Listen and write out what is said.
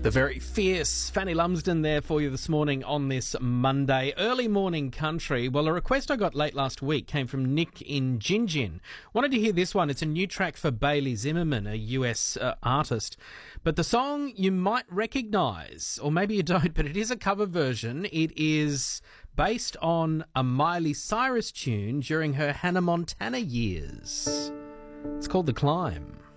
The very fierce Fanny Lumsden there for you this morning on this Monday. Early morning country. Well, a request I got late last week came from Nick in Gingin. Wanted to hear this one. It's a new track for Bailey Zimmerman, a US artist. But the song you might recognise, or maybe you don't, but it is a cover version. It is based on a Miley Cyrus tune during her Hannah Montana years. It's called The Climb.